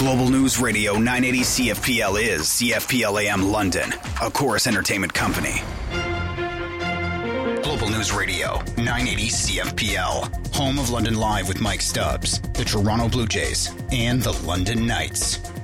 Global News Radio 980 CFPL is CFPL AM London, a Chorus Entertainment company. Global News Radio 980 CFPL, home of London Live with Mike Stubbs, the Toronto Blue Jays, and the London Knights.